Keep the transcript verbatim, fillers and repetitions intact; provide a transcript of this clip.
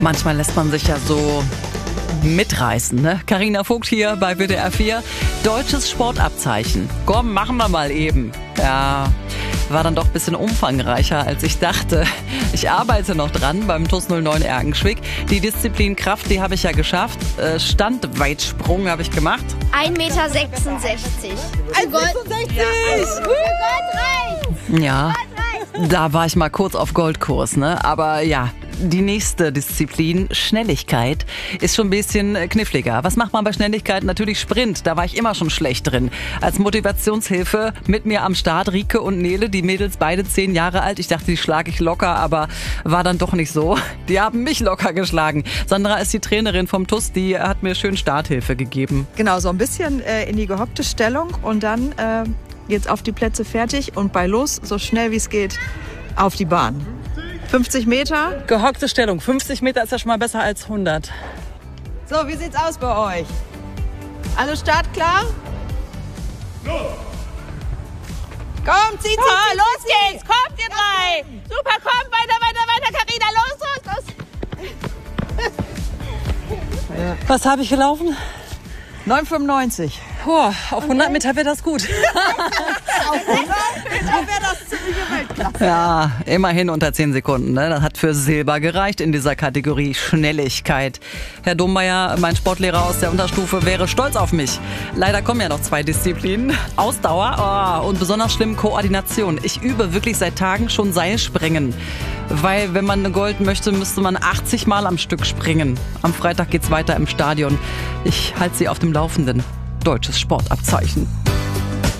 Manchmal lässt man sich ja so mitreißen, ne? Carina Vogt hier bei W D R vier. Deutsches Sportabzeichen. Komm, machen wir mal eben. Ja, war dann doch ein bisschen umfangreicher, als ich dachte. Ich arbeite noch dran beim TuS null neun Erkenschwick. Die Disziplin Kraft, die habe ich ja geschafft. Standweitsprung habe ich gemacht. ein Meter sechsundsechzig. eins Meter sechsundsechzig! Goldreich! Ja, da war ich mal kurz auf Goldkurs, ne? Aber ja, die nächste Disziplin, Schnelligkeit, ist schon ein bisschen kniffliger. Was macht man bei Schnelligkeit? Natürlich Sprint, da war ich immer schon schlecht drin. Als Motivationshilfe mit mir am Start Rike und Nele, die Mädels beide zehn Jahre alt. Ich dachte, die schlage ich locker, aber war dann doch nicht so. Die haben mich locker geschlagen. Sandra ist die Trainerin vom TuS, die hat mir schön Starthilfe gegeben. Genau, so ein bisschen äh, in die gehockte Stellung und dann äh, jetzt auf die Plätze fertig und bei los, so schnell wie es geht, auf die Bahn. fünfzig Meter. Gehockte Stellung. fünfzig Meter ist ja schon mal besser als hundert. So, wie sieht's aus bei euch? Alle startklar? Los! Komm, zieh, zieh, Oh, zieh, los zieh, geht's! Kommt ihr drei! Super, kommt weiter, weiter, weiter, Carina, los, los, los! Was habe ich gelaufen? neun fünfundneunzig. Boah, auf hundert Meter wäre das gut. Auf hundert Meter wäre das ziemliche Weltklasse. Ja, immerhin unter zehn Sekunden. Ne? Das hat für Silber gereicht in dieser Kategorie Schnelligkeit. Herr Dombeier, mein Sportlehrer aus der Unterstufe, wäre stolz auf mich. Leider kommen ja noch zwei Disziplinen. Ausdauer oh, und besonders schlimm Koordination. Ich übe wirklich seit Tagen schon Seilspringen. Weil wenn man eine Gold möchte, müsste man achtzig Mal am Stück springen. Am Freitag geht's weiter im Stadion. Ich halte Sie auf dem Laufenden. Deutsches Sportabzeichen.